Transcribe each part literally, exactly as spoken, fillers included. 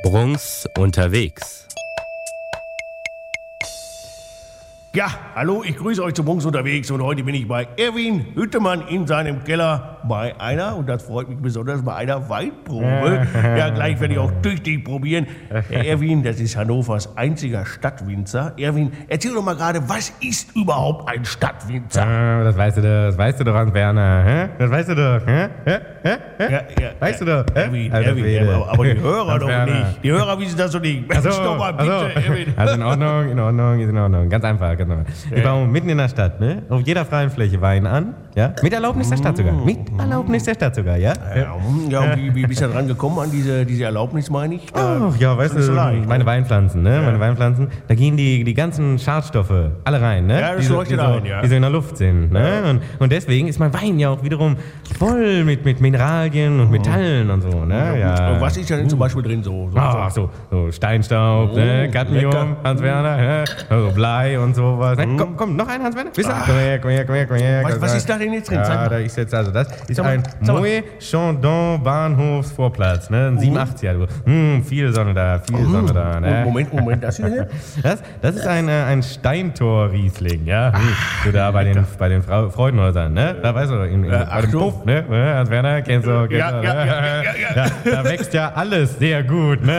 Bruns unterwegs. Ja, hallo, ich grüße euch zu Bruns unterwegs und heute bin ich bei Erwin Hüttemann in seinem Keller bei einer, und das freut mich besonders, bei einer Weinprobe. Ja, gleich werde ich auch tüchtig probieren. Der Erwin, das ist Hannovers einziger Stadtwinzer. Erwin, erzähl doch mal gerade, was ist überhaupt ein Stadtwinzer? Ah, das weißt du doch, das weißt du doch, Hans-Werner. Hä? Das weißt du doch. Hä? Hä? Hä? Ja, ja, weißt du doch. Hä? Erwin, Alter Erwin, Schwede. aber, aber die Hörer doch Hans-Werner. nicht. Die Hörer wissen das doch nicht. Mensch, Ach so, doch mal bitte, ach so. Erwin. Also in Ordnung, in Ordnung, ist in Ordnung. Ganz einfach, ganz einfach. Wir bauen mitten in der Stadt, ne? Auf jeder freien Fläche Wein an, ja? Mit Erlaubnis der Stadt sogar. Mit Erlaubnis der Stadt sogar, ja? Ja, ja, und wie, wie bist du da dran gekommen an diese, diese Erlaubnis, meine ich? Ach, ja, weißt das ist du, so leicht, meine ne? Weinpflanzen, ne? Meine Weinpflanzen, da gehen die, die ganzen Schadstoffe alle rein, ne? Ja, das die, so, leuchtet die, so, ein, ja. die so in der Luft sind, ne? Und, und deswegen ist mein Wein ja auch wiederum voll mit, mit Mineralien und Metallen und so, ne? Ja. Und was ist da denn zum Beispiel drin so? so, Ach, so, so Steinstaub, Oh, ne? Cadmium, lecker. Hans-Werner, ne? Also Blei und sowas. Ne? Komm, komm, noch ein Hans-Werner? Wisst ihr? Komm her, komm her, komm her, komm her. Was- was ist da denn jetzt drin? Sag Ja, mal. da ist jetzt, also das ist Sag mal, ein sag mal. Moët Chandon Bahnhofsvorplatz, ne? Ein siebenundachtziger, du. Hm, viel Sonne da, viel Sonne da, ne? Moment, Moment, das hier? Das, das ist ein, äh, ein Steintor-Riesling, ja? Hm, du da bei den, bei den Frau, Freudenhäusern, ne? Da weißt du, in, in, Äh, bei dem Achtung. Puff, ne? Ja, Hans-Werner, kennst du, kennst Ja, du, ja, ne? ja, ja, ja, Da, da wächst ja alles sehr gut, ne?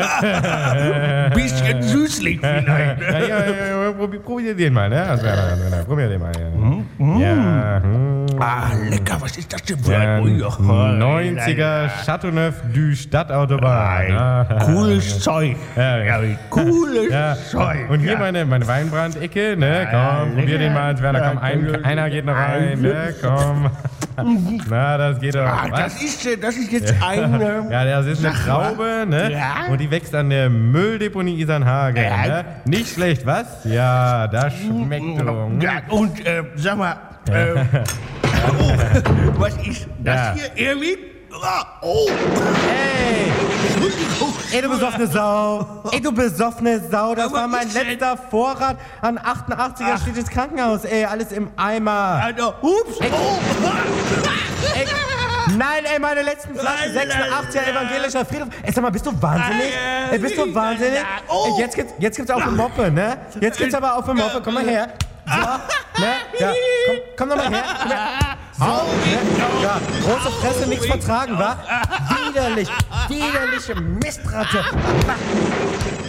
Ein bisschen süßlich vielleicht. Ja, ja, ja, ja, probier, probier den mal, ne? Hans-Werner, Hans-Werner, probier den mal, ja. Ja, hm. Ah, lecker, was ist das denn für Ja, ein... Ui, oh, neunziger Chateauneuf du Stadtautobahn. Ein Ah. cooles Zeug. Ja, ja. Ja, cooles Ja. Zeug. Und hier ja. meine, meine Weinbrandecke, ne? Ja, Komm, probier lecker. den mal, Werner, komm, Ja, ein, komm, einer geht noch rein, ne? Komm. Na, das geht doch. Ah, Was? das ist, äh, das ist jetzt eine... Ja, das ist eine Sag mal. Traube, ne? Ja. Und die wächst an der Mülldeponie Isernhagen, Ja. ne? Nicht schlecht, was? Ja, das schmeckt doch. Ja, und äh, sag mal, äh, oh, was ist das Ja. hier, Erwin? Ah, Oh, Ey! Ey, du besoffene Sau! Ey, du besoffene Sau! Das Aber war mein was denn? letzter Vorrat an achtundachtziger Ach. steht ins Krankenhaus, ey, alles im Eimer! Alter, ups, oh. Ey, nein, ey, meine letzten Flaschen, Nein, nein, sechsundachtziger nein. evangelischer Friedhof! Ey, sag mal, bist du wahnsinnig? Nein, Ey, bist du nein, wahnsinnig? nein. Oh. Ey, jetzt gibt's, jetzt gibt's auch eine Moppe, ne? Jetzt gibt's aber auch eine Moppe, komm mal her! So, ne? Ja, komm, komm doch mal her! Komm her. So, ne? Ja, große Fresse, nichts vertragen, wa? Widerlich, widerliche Mistratte!